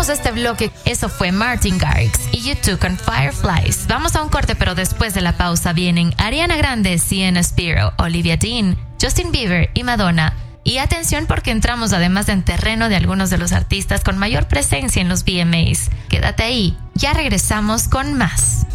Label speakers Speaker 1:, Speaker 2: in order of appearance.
Speaker 1: cerramos este bloque. Eso fue Martin Garrix y U2 con Fireflies. Vamos a un corte, pero después de la pausa vienen Ariana Grande, Sienna Spiro, Olivia Dean, Justin Bieber y Madonna. Y atención porque entramos además en terreno de algunos de los artistas con mayor presencia en los VMAs. Quédate ahí, ya regresamos con más.